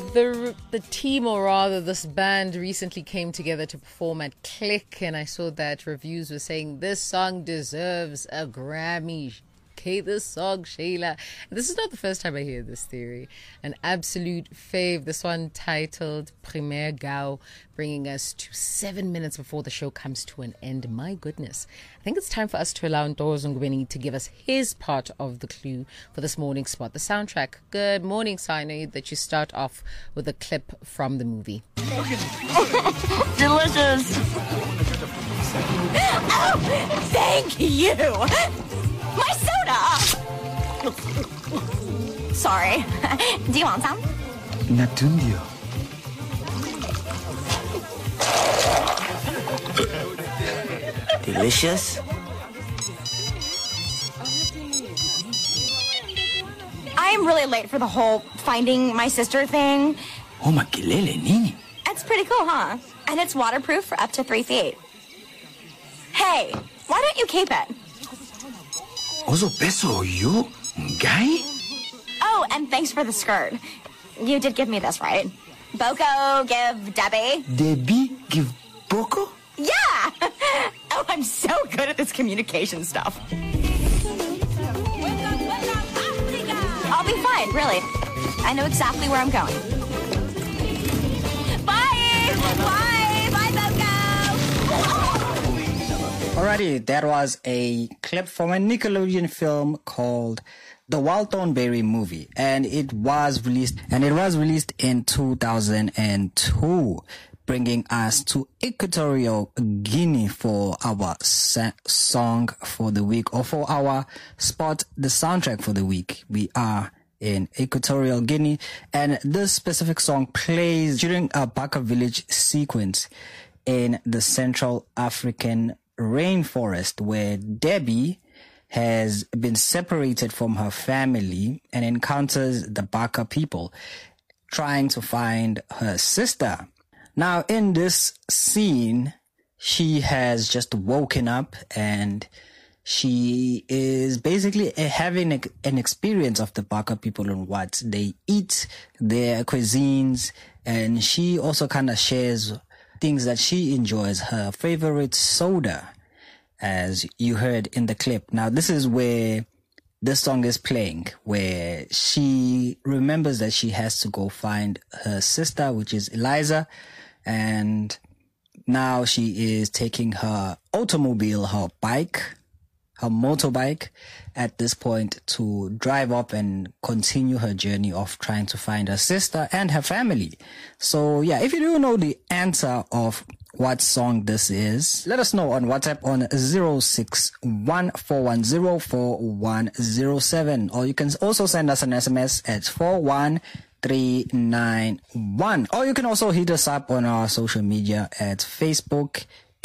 The team, or rather this band, recently came together to perform at Click, and I saw that reviews were saying this song deserves a Grammy. Okay, this song, Shayla. This is not the first time I hear this theory. An absolute fave. This one titled Primer Gao, bringing us to 7 minutes before the show comes to an end. My goodness. I think it's time for us to allow Ntokozo Ngubeni to give us his part of the clue for this morning's spot, the soundtrack. Good morning, Sino, that you start off with a clip from the movie. Delicious. Oh, thank you. My soda! Sorry. Do you want some? Natundio. Delicious? I am really late for the whole finding my sister thing. Oh, makilele nini? It's pretty cool, huh? And it's waterproof for up to 3 feet. Hey, why don't you keep it? Ozo peso you, guy? Oh, and thanks for the skirt. You did give me this, right? Boko give Debbie. Debbie give Boko? Yeah! Oh, I'm so good at this communication stuff. I'll be fine, really. I know exactly where I'm going. Bye! Bye! Bye, Boko! Alrighty, that was a clip from a Nickelodeon film called The Wild Thornberry Movie, and it was released in 2002, bringing us to Equatorial Guinea for our song for the week, or for our spot, the soundtrack for the week. We are in Equatorial Guinea, and this specific song plays during a Baka village sequence in the Central African rainforest, where Debbie has been separated from her family and encounters the Baka people trying to find her sister. Now, in this scene, she has just woken up and she is basically having an experience of the Baka people and what they eat, their cuisines, and she also kind of shares things that she enjoys, her favorite soda, as you heard in the clip. Now, this is where this song is playing, where she remembers that she has to go find her sister, which is Eliza, and now she is taking her automobile, her motorbike at this point to drive up and continue her journey of trying to find her sister and her family. So yeah, if you do know the answer of what song this is, let us know on WhatsApp on 0614104107, or you can also send us an SMS at 41391, or you can also hit us up on our social media at Facebook,